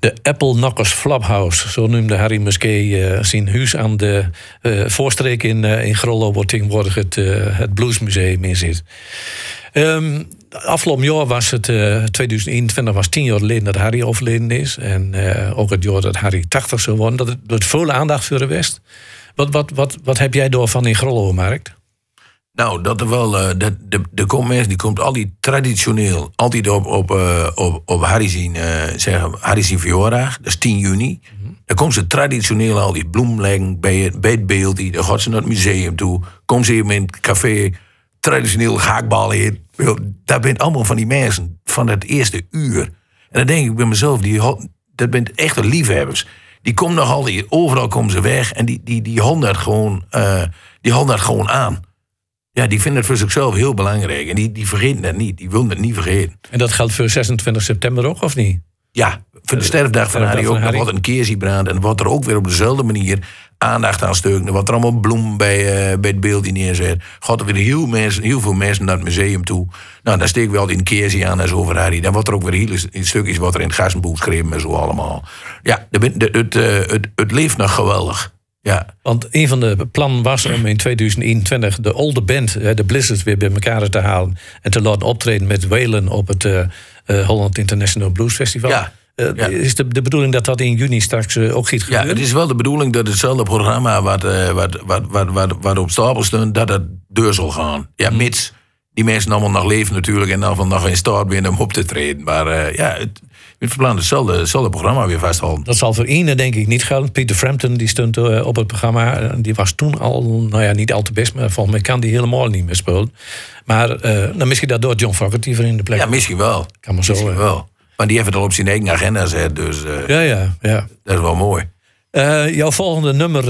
De Apple Knockers Flophouse, zo noemde Harry Musquet zijn huis aan de voorstreek in Grollo, waar tegenwoordig het Bluesmuseum in zit. Afgelopen jaar was het 2021, was 10 jaar geleden dat Harry overleden is. En ook het jaar dat Harry 80 zou worden. Dat het volle aandacht voor de West. Wat heb jij daarvan in Grollo gemerkt? Nou, dat er wel. De commerce die komt altijd traditioneel. Altijd op Harry zien, zeggen Harry zien verjaardag. Dat is 10 juni. Dan komt ze traditioneel al die bloem leggen bij het beeld. Dan gaat ze naar het museum toe. Komt ze even in het café. Traditioneel gehaktballen in. Dat bent allemaal van die mensen van het eerste uur. En dan denk ik bij mezelf, dat bent echte liefhebbers. Die komen nog altijd, overal komen ze weg. En die honderd gewoon aan. Ja, die vinden het voor zichzelf heel belangrijk. En die vergeten het niet. Die willen het niet vergeten. En dat geldt voor 26 september ook, of niet? Ja, voor de sterfdag van Harry ook. Er wordt een keersiebrand. En dan wordt er ook weer op dezelfde manier aandacht aan stukken. Er wordt er allemaal bloem bij het beeld die neerzet. Gaat er weer heel veel mensen naar het museum toe. Nou, daar steek wel een keersie aan en zo voor Harry. Dan wordt er ook weer heel stukjes wat er in het gassenboek geschreven en zo allemaal. Ja, het leeft nog geweldig. Ja. Want een van de plannen was om in 2021 de olde band, de Blizzards, weer bij elkaar te halen. En te laten optreden met Waylon op het Holland International Blues Festival. Ja. Is de bedoeling dat dat in juni straks ook gaat gebeuren? Ja, het is wel de bedoeling dat hetzelfde programma wat op stapel stond, dat het deur zal gaan. Ja, mits die mensen allemaal nog leven natuurlijk en dan nog in staat zijn om op te treden. Maar het verplan hetzelfde programma weer vasthouden. Dat zal voor Ine denk ik niet gelden. Peter Frampton die stond op het programma. Die was toen al, niet al te best, maar volgens mij kan die helemaal niet meer spelen. Maar dan misschien dat door John Fogerty voor in de plek. Ja, misschien wel. Kan maar zo. Misschien wel. Maar die heeft het al op zijn eigen agenda gezet, dus ja. Dat is wel mooi. Jouw volgende nummer,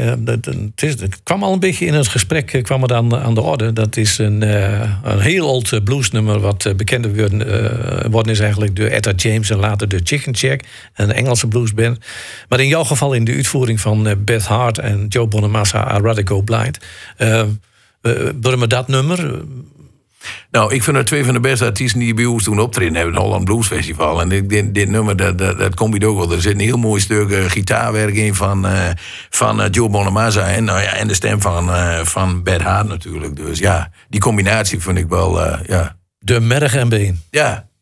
het kwam al een beetje in het gesprek, kwam het aan de orde. Dat is een heel oud bluesnummer, wat bekender worden is eigenlijk door Etta James en later door Chicken Shack, een Engelse bluesband. Maar in jouw geval in de uitvoering van Beth Hart en Joe Bonamassa, I Rather Go Blind. Waarom me dat nummer? Nou, ik vind het twee van de beste artiesten die bij ons toen optreden hebben, het Holland Blues Festival. En dit nummer, dat komt ook wel. Er zit een heel mooi stuk gitaarwerk in van Joe Bonamassa en de stem van Beth Hart natuurlijk. Dus ja, die combinatie vind ik wel, De merg en been. Ja,